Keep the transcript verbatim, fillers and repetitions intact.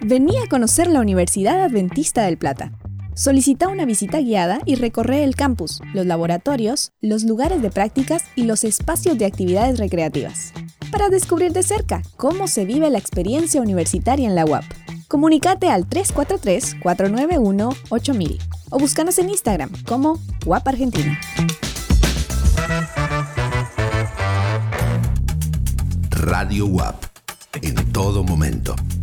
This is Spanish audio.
Vení a conocer la Universidad Adventista del Plata. Solicita una visita guiada y recorre el campus, los laboratorios, los lugares de prácticas y los espacios de actividades recreativas, para descubrir de cerca cómo se vive la experiencia universitaria en la U A P. Comunícate al tres cuatro tres, cuatro nueve uno, ocho mil o búscanos en Instagram como U A P Argentina. Radio U A P, en todo momento.